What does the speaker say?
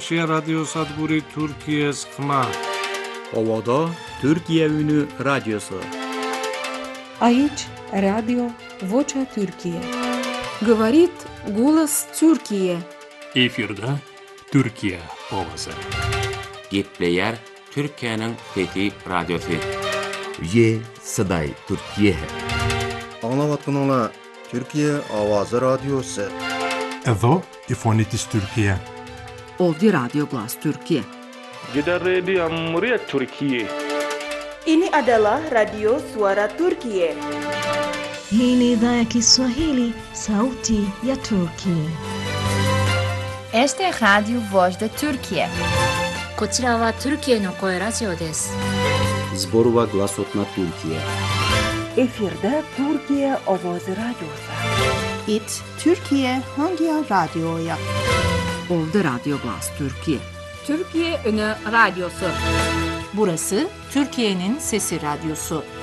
Perşiya Radyo Sadburi Türkiye sıkma. Ovada Türkiye Ünü Radyosu. Aici Radio Vocea Türkiye. Говорит голос Türkiye. Efirde Türkiye ovası. Gepleyer Türkiye'nin fethi radyosu. Ye Sıday Türkiye. Anlavatkanlar Türkiye Avazı Radyosu. Edo İfonitis Türkiye. Ovdje Radio Glas Türkiye. Gidan Rediyon Muryar Türkiye. Ini adalah Radio Suara Türkiye. Hii ni idhaa ya Kiswahili, Sauti ya Turkiye. Este es Radio Voz de Türkiye. こちらはトルキエの声ラジオです。 Zborova Glasotna Türkiye. Efirde Türkiye Avazı Radyosu. İt Türkiye hangi radyoya? Ovdje Radio Glas Türkiye. Türkiye Ünü Radyosu. Burası Türkiye'nin Sesi Radyosu.